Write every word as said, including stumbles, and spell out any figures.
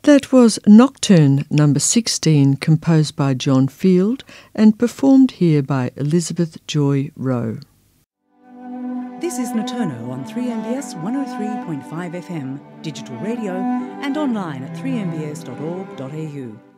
That was Nocturne number sixteen, composed by John Field and performed here by Elizabeth Joy Rowe. This is Nocturno on three M B S one oh three point five F M, digital radio and online at three m b s dot org dot a u.